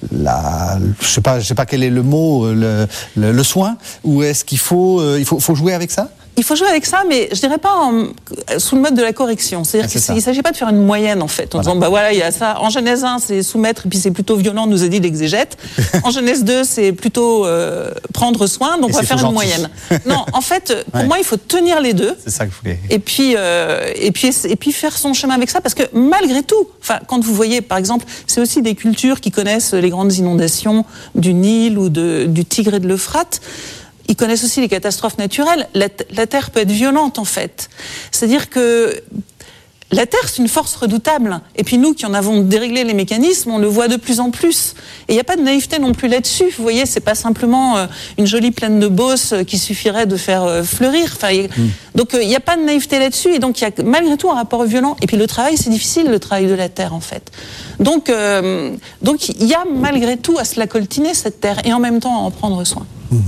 la, je sais pas, je sais pas quel est le mot, le, le, le soin, ou est-ce qu'il faut, euh, il faut, faut jouer avec ça? Il faut jouer avec ça, mais je dirais pas en, sous le mode de la correction. C'est-à-dire ah, qu'il ne s'agit pas de faire une moyenne, en fait, en voilà. disant, bah voilà, il y a ça. En Genèse un, c'est soumettre, et puis c'est plutôt violent, nous a dit l'exégète. En Genèse deux, c'est plutôt euh, prendre soin, donc et on va faire une gentil. moyenne. Non, en fait, pour ouais. moi, il faut tenir les deux. C'est ça que je voulais. Et puis, euh, et puis, et puis faire son chemin avec ça, parce que malgré tout, enfin, quand vous voyez, par exemple, c'est aussi des cultures qui connaissent les grandes inondations du Nil ou de, du Tigre et de l'Euphrate. Ils connaissent aussi les catastrophes naturelles. La, la Terre peut être violente, en fait. C'est-à-dire que la Terre, c'est une force redoutable. Et puis nous, qui en avons déréglé les mécanismes, on le voit de plus en plus. Et il n'y a pas de naïveté non plus là-dessus. Vous voyez, c'est pas simplement euh, une jolie plaine de Beauce euh, qui suffirait de faire euh, fleurir. Enfin, y... mmh. Donc il euh, n'y a pas de naïveté là-dessus. Et donc il y a malgré tout un rapport violent. Et puis le travail, c'est difficile, le travail de la Terre, en fait. Donc euh, donc il y a malgré tout à se la coltiner, cette Terre, et en même temps à en prendre soin. Mmh.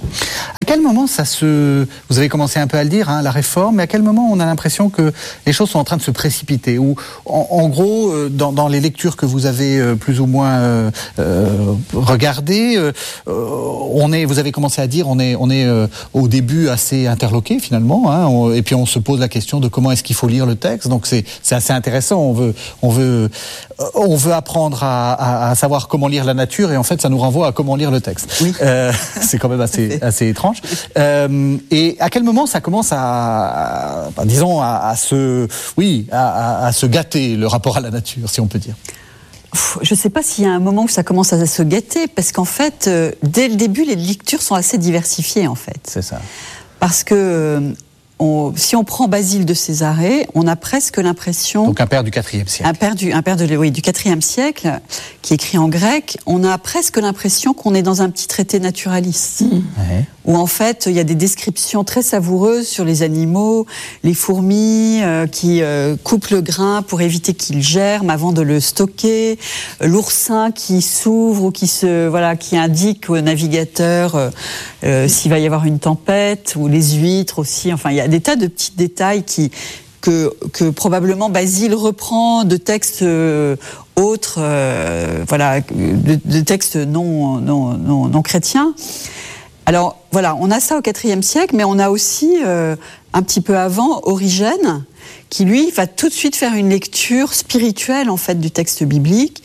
À quel moment ça se... Vous avez commencé un peu à le dire, hein, la réforme, mais à quel moment on a l'impression que les choses sont en train de se précipiter? Ou en, en gros, dans, dans les lectures que vous avez plus ou moins euh, euh, regardées, euh, on est, vous avez commencé à dire, on est, on est euh, au début assez interloqué finalement, hein, on, et puis on se pose la question de comment est-ce qu'il faut lire le texte. Donc c'est, c'est assez intéressant. On veut, on veut, on veut apprendre à, à, à savoir comment lire la nature, et en fait, ça nous renvoie à comment lire le texte. Oui. Euh, c'est quand même assez, assez étrange. Euh, et à quel moment ça commence à, à bah, disons, à, à se, oui, à, à, à se gâter le rapport à la nature, si on peut dire? Je ne sais pas s'il y a un moment où ça commence à se gâter, parce qu'en fait, euh, dès le début, les lectures sont assez diversifiées, en fait. C'est ça. Parce que euh, on, si on prend Basile de Césarée, on a presque l'impression... Donc un père du quatrième siècle. Un père du, un père de, oui, du quatrième siècle, qui écrit en grec, on a presque l'impression qu'on est dans un petit traité naturaliste. Mmh. Ouais. Où en fait, il y a des descriptions très savoureuses sur les animaux, les fourmis euh, qui euh, coupent le grain pour éviter qu'il germe avant de le stocker, euh, l'oursin qui s'ouvre ou qui se voilà, qui indique au navigateur euh, euh, s'il va y avoir une tempête, ou les huîtres aussi. Enfin, il y a des tas de petits détails qui que, que probablement Basile reprend de textes euh, autres, euh, voilà, de, de textes non non non, non chrétiens. Alors voilà, on a ça au quatrième siècle, mais on a aussi, euh, un petit peu avant, Origène, qui lui va tout de suite faire une lecture spirituelle en fait du texte biblique,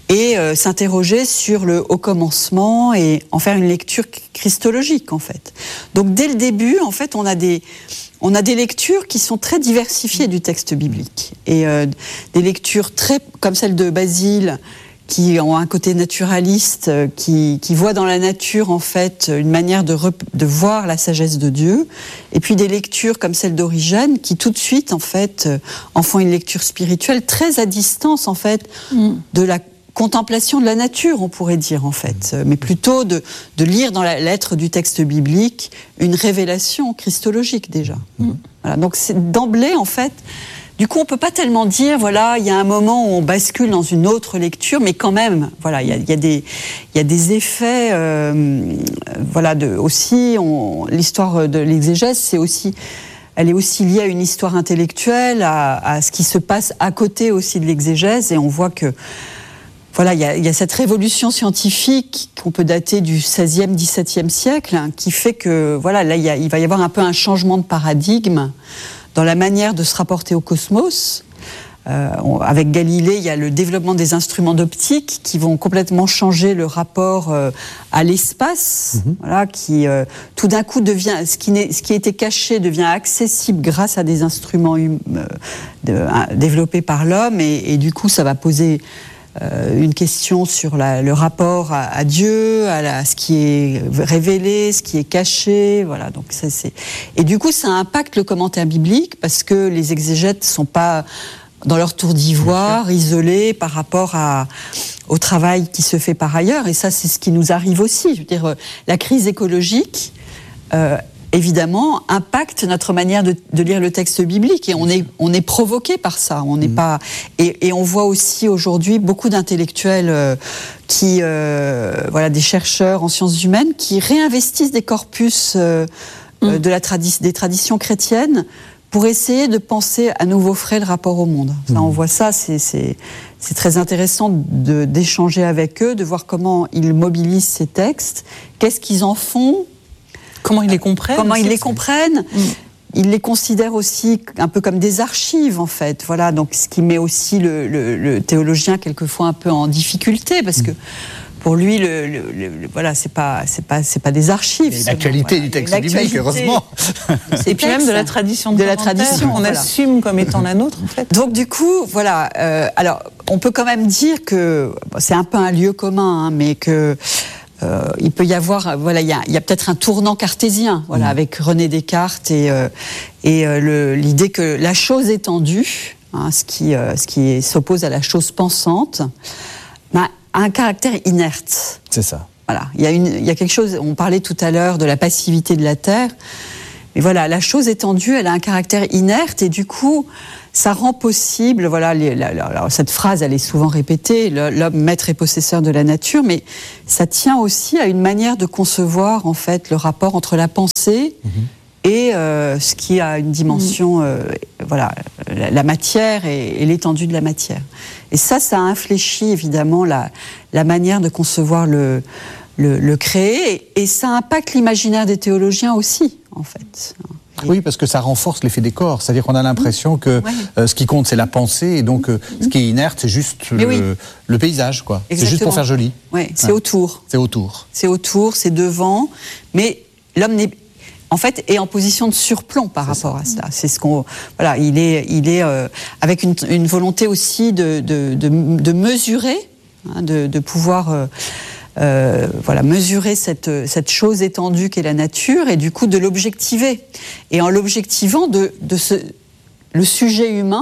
et euh, s'interroger sur le haut commencement et en faire une lecture christologique en fait. Donc dès le début, en fait, on a des on a des lectures qui sont très diversifiées du texte biblique et euh, des lectures très comme celle de Basile, qui ont un côté naturaliste, qui, qui voient dans la nature en fait une manière de, rep, de voir la sagesse de Dieu, et puis des lectures comme celle d'Origène, qui tout de suite en fait en font une lecture spirituelle très à distance en fait mm. de la contemplation de la nature, on pourrait dire en fait, mais plutôt de, de lire dans la lettre du texte biblique une révélation christologique déjà. Mm. Voilà, donc c'est d'emblée en fait. Du coup, on peut pas tellement dire, voilà, il y a un moment où on bascule dans une autre lecture, mais quand même, voilà, il y a, il y a des, il y a des effets, euh, voilà, de, aussi, on, l'histoire de l'exégèse, c'est aussi, elle est aussi liée à une histoire intellectuelle, à, à ce qui se passe à côté aussi de l'exégèse, et on voit que, voilà, il y a, il y a cette révolution scientifique qu'on peut dater du seizième, dix-septième siècle, hein, qui fait que, voilà, là, il, y a, il va y avoir un peu un changement de paradigme dans la manière de se rapporter au cosmos. Euh, on, avec Galilée, il y a le développement des instruments d'optique qui vont complètement changer le rapport euh, à l'espace, mmh. voilà, qui euh, tout d'un coup devient, ce qui, n'est, ce qui était caché devient accessible grâce à des instruments hum, euh, de, euh, développés par l'homme, et, et du coup ça va poser euh, une question sur la, le rapport à, à Dieu, à, la, à ce qui est révélé, ce qui est caché, voilà. Donc ça, c'est... Et du coup, ça impacte le commentaire biblique parce que les exégètes sont pas dans leur tour d'ivoire, isolés par rapport à, au travail qui se fait par ailleurs. Et ça, c'est ce qui nous arrive aussi. Je veux dire, la crise écologique, euh, évidemment, impacte notre manière de, de lire le texte biblique, et on est, on est provoqué par ça. On n'est mmh. pas, et, et on voit aussi aujourd'hui beaucoup d'intellectuels euh, qui, euh, voilà, des chercheurs en sciences humaines qui réinvestissent des corpus euh, mmh. euh, de la tradi- des traditions chrétiennes pour essayer de penser à nouveau frais le rapport au monde. Ça, mmh. on voit ça, c'est, c'est, c'est très intéressant de, d'échanger avec eux, de voir comment ils mobilisent ces textes, qu'est-ce qu'ils en font. Comment ils les comprennent Comment ils les comprennent. Mmh. Ils les considèrent aussi un peu comme des archives, en fait. Voilà, donc ce qui met aussi le, le, le théologien quelquefois un peu en difficulté, parce mmh. que pour lui, le, le, le, voilà, c'est pas, c'est pas, c'est pas des archives. Il y a l'actualité voilà, du texte biblique, heureusement. Et puis même de la tradition de, de la tradition qu'on voilà. assume comme étant la nôtre, en fait. Donc du coup, voilà. Euh, alors, on peut quand même dire que bon, c'est un peu un lieu commun, hein, mais que Euh, il peut y avoir, voilà, il y a, il y a peut-être un tournant cartésien, voilà, mmh. avec René Descartes et euh, et euh, le, l'idée que la chose étendue, hein, ce qui euh, ce qui est, s'oppose à la chose pensante, bah, a un caractère inerte. C'est ça. Voilà, il y a une, il y a quelque chose. On parlait tout à l'heure de la passivité de la Terre, mais voilà, la chose étendue, elle a un caractère inerte, et du coup, ça rend possible, voilà, les, la, la, la, cette phrase, elle est souvent répétée, l'homme maître et possesseur de la nature, mais ça tient aussi à une manière de concevoir, en fait, le rapport entre la pensée mmh. et euh, ce qui a une dimension, mmh. euh, voilà, la, la matière et, et l'étendue de la matière. Et ça, ça infléchit évidemment la, la manière de concevoir le, le, le créé, et, et ça impacte l'imaginaire des théologiens aussi, en fait. Oui, parce que ça renforce l'effet des corps. C'est-à-dire qu'on a l'impression que ouais. euh, ce qui compte, c'est la pensée, et donc euh, ce qui est inerte, c'est juste le, oui. le paysage, quoi. Exactement. C'est juste pour faire joli. Oui, c'est ouais. autour. C'est autour. C'est autour, c'est devant, mais l'homme n'est, en fait, est en position de surplomb par c'est rapport ça. à ça. C'est ce qu'on, voilà, il est, il est euh, avec une, une volonté aussi de, de, de, de mesurer, hein, de, de pouvoir. Euh, Euh, voilà, mesurer cette, cette chose étendue qu'est la nature, et du coup de l'objectiver. Et en l'objectivant, de, de ce, le sujet humain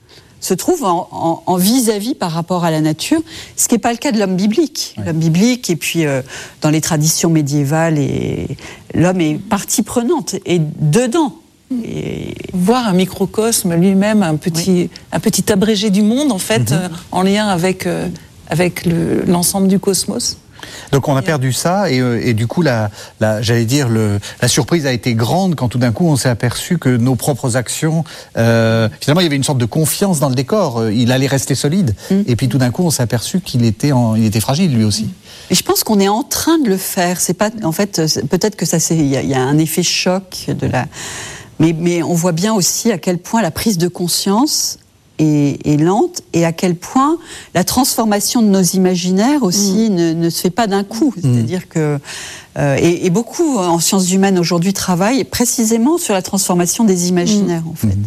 se trouve en, en, en vis-à-vis par rapport à la nature, ce qui n'est pas le cas de l'homme biblique. Ouais. L'homme biblique, et puis euh, dans les traditions médiévales, et, l'homme est partie prenante, et dedans. Et... voir un microcosme lui-même, un petit, oui. un petit abrégé du monde, en fait, mm-hmm. euh, en lien avec, euh, avec le, l'ensemble du cosmos. Donc on a perdu ça, et, et du coup la, la, j'allais dire le, la surprise a été grande quand tout d'un coup on s'est aperçu que nos propres actions, euh, finalement il y avait une sorte de confiance dans le décor, il allait rester solide, mmh. et puis tout d'un coup on s'est aperçu qu'il était, en, il était fragile lui aussi. Et je pense qu'on est en train de le faire. C'est pas, en fait, peut-être que ça c'est, il y, y a un effet choc de la, mais, mais on voit bien aussi à quel point la prise de conscience est, est lente, et à quel point la transformation de nos imaginaires aussi mmh. ne, ne se fait pas d'un coup. Mmh. C'est-à-dire que euh, et, et beaucoup en sciences humaines aujourd'hui travaillent précisément sur la transformation des imaginaires, mmh. en fait. Mmh.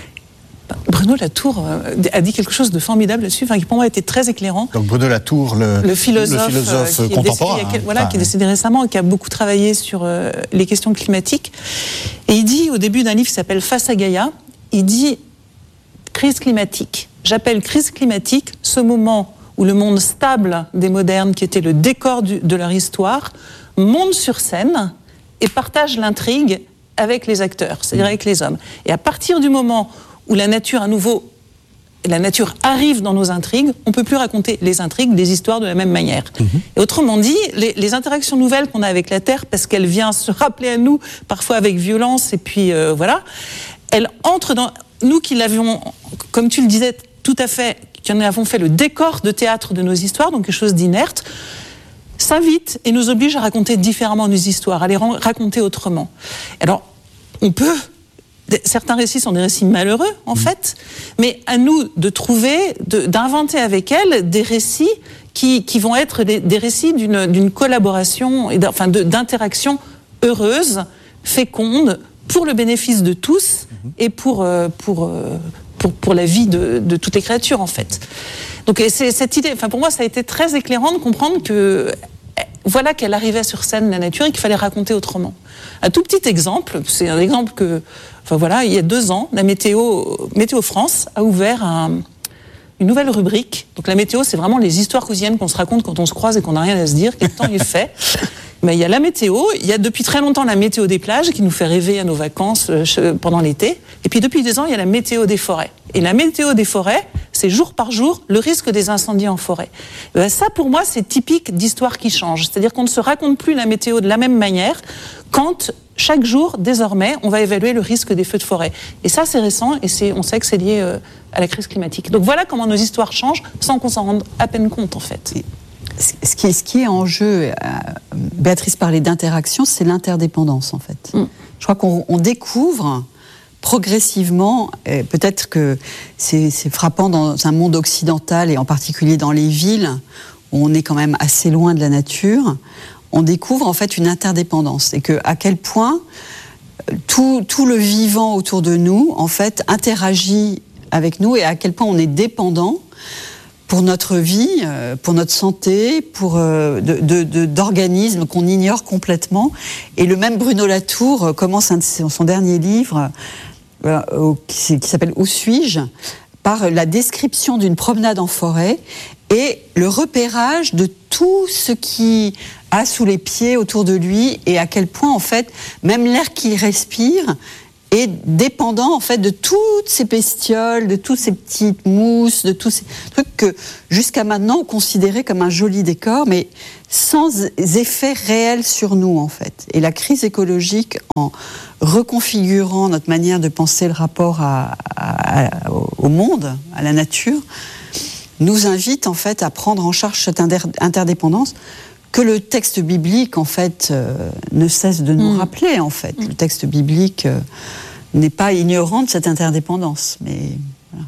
Bruno Latour a dit quelque chose de formidable là-dessus, enfin, qui pour moi a été très éclairant. Donc Bruno Latour, le, le philosophe, le philosophe euh, qui contemporain, est décédé, hein, voilà, enfin, qui est décédé oui. récemment et qui a beaucoup travaillé sur euh, les questions climatiques. Et il dit, au début d'un livre qui s'appelle Face à Gaïa, il dit crise climatique. J'appelle crise climatique ce moment où le monde stable des modernes, qui était le décor du, de leur histoire, monte sur scène et partage l'intrigue avec les acteurs, c'est-à-dire avec les hommes. Et à partir du moment où la nature à nouveau, la nature arrive dans nos intrigues, on ne peut plus raconter les intrigues, les histoires de la même manière. Mmh. Et autrement dit, les, les interactions nouvelles qu'on a avec la Terre, parce qu'elle vient se rappeler à nous, parfois avec violence, et puis euh, voilà, elle entre dans... Nous qui l'avions, comme tu le disais tout à fait, qui en avons fait le décor de théâtre de nos histoires, donc quelque chose d'inerte, s'invite et nous oblige à raconter différemment nos histoires, à les raconter autrement. Alors, on peut... Certains récits sont des récits malheureux, en mmh. fait, mais à nous de trouver, de, d'inventer avec elles des récits qui, qui vont être des, des récits d'une, d'une collaboration, et enfin de, d'interaction heureuse, féconde, pour le bénéfice de tous mmh. et pour, euh, pour, euh, pour, pour la vie de, de toutes les créatures, en fait. Donc c'est cette idée, enfin pour moi, ça a été très éclairant de comprendre que voilà qu'elle arrivait sur scène, la nature, et qu'il fallait raconter autrement. Un tout petit exemple, c'est un exemple que, enfin voilà, il y a deux ans, la météo, Météo France a ouvert un, une nouvelle rubrique. Donc la météo, c'est vraiment les histoires quotidiennes qu'on se raconte quand on se croise et qu'on n'a rien à se dire, quel temps il fait. Mais il y a la météo, il y a depuis très longtemps la météo des plages qui nous fait rêver à nos vacances euh, pendant l'été. Et puis depuis deux ans, il y a la météo des forêts. Et la météo des forêts, c'est jour par jour le risque des incendies en forêt. Et bien ça, pour moi, c'est typique d'histoire qui change. C'est-à-dire qu'on ne se raconte plus la météo de la même manière quand chaque jour, désormais, on va évaluer le risque des feux de forêt. Et ça, c'est récent et c'est, on sait que c'est lié euh, à la crise climatique. Donc voilà comment nos histoires changent sans qu'on s'en rende à peine compte, en fait. Ce qui, est, ce qui est en jeu, euh, Béatrice parlait d'interaction, c'est l'interdépendance, en fait. Mm. Je crois qu'on on découvre progressivement, euh, peut-être que c'est, c'est frappant dans un monde occidental et en particulier dans les villes, où on est quand même assez loin de la nature, on découvre en fait une interdépendance. Et que, à quel point tout, tout le vivant autour de nous, en fait, interagit avec nous et à quel point on est dépendant pour notre vie, pour notre santé, pour de, de, de, d'organismes qu'on ignore complètement. Et le même Bruno Latour commence un de son, son dernier livre, euh, qui, qui s'appelle « Où suis-je ?», par la description d'une promenade en forêt et le repérage de tout ce qui a sous les pieds autour de lui et à quel point, en fait, même l'air qu'il respire est dépendant en fait de toutes ces bestioles, de toutes ces petites mousses, de tous ces trucs que jusqu'à maintenant on considérait comme un joli décor, mais sans effet réel sur nous en fait. Et la crise écologique, en reconfigurant notre manière de penser le rapport à, à, à, au monde, à la nature, nous invite en fait à prendre en charge cette interdépendance que le texte biblique en fait euh, ne cesse de nous mmh. rappeler en fait. Mmh. Le texte biblique euh, n'est pas ignorant de cette interdépendance, mais voilà.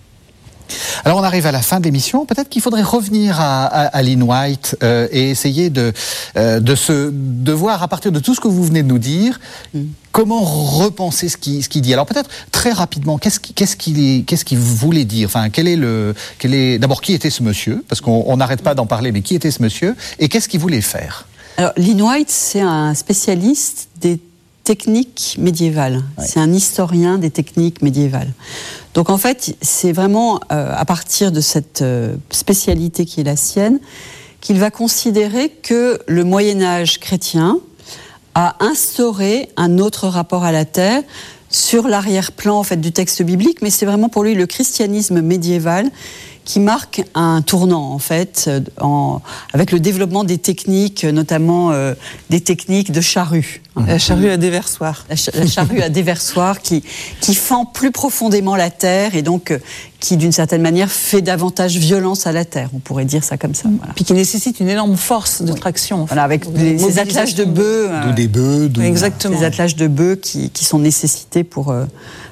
Alors on arrive à la fin de l'émission, peut-être qu'il faudrait revenir à, à, à Lynn White euh, et essayer de, euh, de, se, de voir à partir de tout ce que vous venez de nous dire, mmh. comment repenser ce qu'il, ce qu'il dit. Alors peut-être très rapidement, qu'est-ce, qu'est-ce, qu'il, qu'est-ce qu'il voulait dire, enfin, quel est le, quel est, d'abord qui était ce monsieur, parce qu'on n'arrête pas d'en parler, mais qui était ce monsieur, et qu'est-ce qu'il voulait faire? Alors Lynn White, c'est un spécialiste des techniques médiévales. Ouais. C'est un historien des techniques médiévales. Donc en fait, c'est vraiment euh, à partir de cette euh, spécialité qui est la sienne qu'il va considérer que le Moyen-Âge chrétien a instauré un autre rapport à la terre sur l'arrière-plan en fait, du texte biblique, mais c'est vraiment pour lui le christianisme médiéval qui marque un tournant en fait, en, avec le développement des techniques, notamment euh, des techniques de charrue. La charrue à déversoir. La, ch- la charrue à déversoir qui, qui fend plus profondément la terre et donc euh, qui, d'une certaine manière, fait davantage violence à la terre. On pourrait dire ça comme ça. Voilà. Puis qui nécessite une énorme force de oui. traction. En fait. Voilà, avec les, ces attelages de bœufs. D'où des bœufs. D'où... Exactement. Ces attelages de bœufs qui, qui sont nécessités pour... Euh,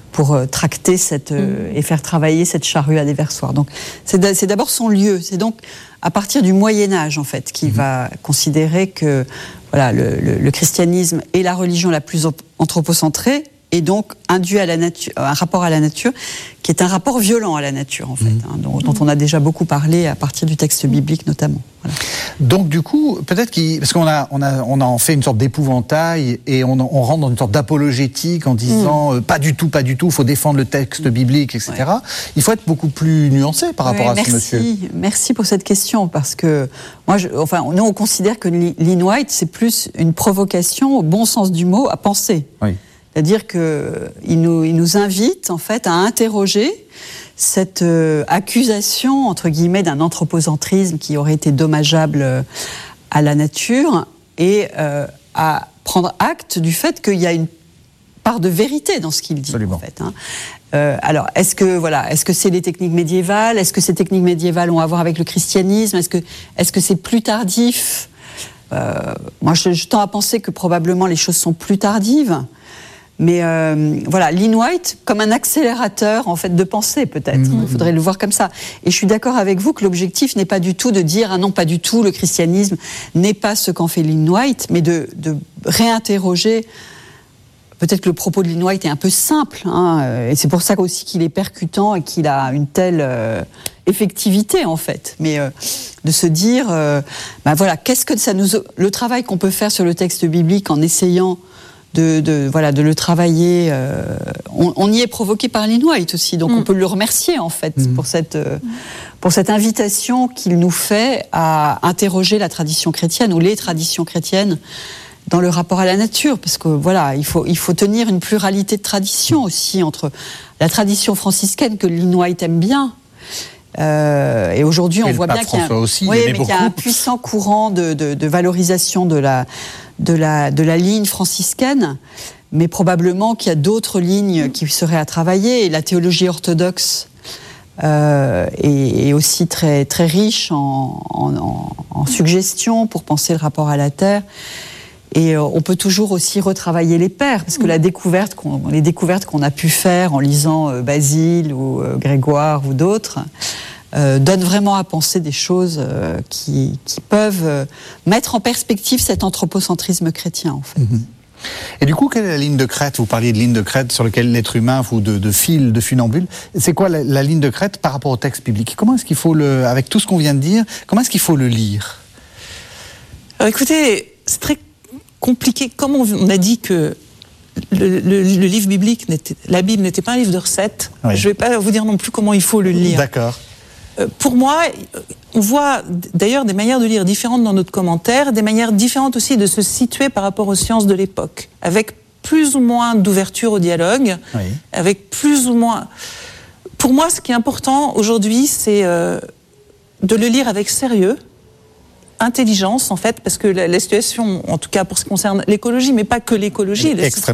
pour euh, tracter cette, euh, et faire travailler cette charrue à déversoir. Donc c'est, c'est d'abord son lieu. C'est donc à partir du Moyen-Âge, en fait, qu'il mmh. va considérer que voilà, le, le, le christianisme est la religion la plus anthropocentrée, et donc induit à la nature, un rapport à la nature qui est un rapport violent à la nature, en fait, mmh. hein, dont, dont on a déjà beaucoup parlé à partir du texte biblique notamment. Voilà. Donc du coup, peut-être qu'il, parce qu'on a, on a, on a en fait une sorte d'épouvantail et on, on rentre dans une sorte d'apologétique en disant mmh. euh, pas du tout, pas du tout, il faut défendre le texte biblique, et cetera. Ouais. Il faut être beaucoup plus nuancé par rapport oui, à merci, ce monsieur. Merci pour cette question, parce que moi, je, enfin, nous on considère que Lynn White c'est plus une provocation au bon sens du mot à penser. Oui. C'est-à-dire qu'il nous, il nous invite en fait à interroger cette euh, accusation entre guillemets d'un anthropocentrisme qui aurait été dommageable euh, à la nature et euh, à prendre acte du fait qu'il y a une part de vérité dans ce qu'il dit. Absolument. En fait, hein. Euh, alors, est-ce que voilà, est-ce que c'est les techniques médiévales ? Est-ce que ces techniques médiévales ont à voir avec le christianisme ? Est-ce que est-ce que c'est plus tardif ? euh, Moi, je, je tends à penser que probablement les choses sont plus tardives. Mais euh, voilà, Lynn White comme un accélérateur en fait de pensée peut-être. Mmh. Il faudrait le voir comme ça. Et je suis d'accord avec vous que l'objectif n'est pas du tout de dire ah non pas du tout le christianisme n'est pas ce qu'en fait Lynn White, mais de, de réinterroger. Peut-être que le propos de Lynn White est un peu simple, hein, et c'est pour ça aussi qu'il est percutant et qu'il a une telle euh, effectivité en fait. Mais euh, de se dire, euh, ben voilà, qu'est-ce que ça nous, le travail qu'on peut faire sur le texte biblique en essayant De, de, voilà, de le travailler. Euh, on, on y est provoqué par Lynn White aussi, donc mmh. on peut le remercier en fait mmh. pour, cette, euh, pour cette invitation qu'il nous fait à interroger la tradition chrétienne ou les traditions chrétiennes dans le rapport à la nature, parce que voilà, il faut, il faut tenir une pluralité de traditions aussi entre la tradition franciscaine que Lynn White aime bien. Euh, et aujourd'hui, on et voit bien qu'il y a, un, aussi, oui, mais qu'il y a un puissant courant de, de, de valorisation de la, de, la, de la ligne franciscaine, mais probablement qu'il y a d'autres lignes qui seraient à travailler. Et la théologie orthodoxe euh, est, est aussi très, très riche en, en, en suggestions pour penser le rapport à la terre. Et euh, on peut toujours aussi retravailler les pères, parce que la découverte qu'on, les découvertes qu'on a pu faire en lisant euh, Basile ou euh, Grégoire ou d'autres euh, donnent vraiment à penser des choses euh, qui, qui peuvent euh, mettre en perspective cet anthropocentrisme chrétien, en fait. Mmh. Et du coup, quelle est la ligne de crête ? Vous parliez de ligne de crête sur laquelle l'être humain, ou de, de fil, de funambule. C'est quoi la, la ligne de crête par rapport au texte biblique ? Comment est-ce qu'il faut le, avec tout ce qu'on vient de dire, comment est-ce qu'il faut le lire ? Alors, écoutez, c'est très compliqué. Comme on a dit que le, le, le livre biblique, n'était, la Bible n'était pas un livre de recettes, oui. Je ne vais pas vous dire non plus comment il faut le lire. D'accord. Euh, pour moi, on voit d'ailleurs des manières de lire différentes dans notre commentaire, des manières différentes aussi de se situer par rapport aux sciences de l'époque, avec plus ou moins d'ouverture au dialogue, oui. Avec plus ou moins... Pour moi, ce qui est important aujourd'hui, c'est euh, de le lire avec sérieux, intelligence en fait, parce que la, la situation, en tout cas pour ce qui concerne l'écologie, mais pas que l'écologie,